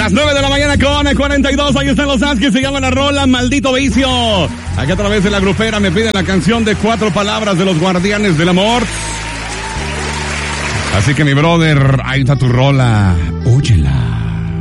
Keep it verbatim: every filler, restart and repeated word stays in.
Las nueve de la mañana con cuarenta y dos, ahí están los As que se llama la rola Maldito Vicio. Aquí a través de la grupera me piden la canción de cuatro palabras de los Guardianes del Amor. Así que mi brother, ahí está tu rola, óyela.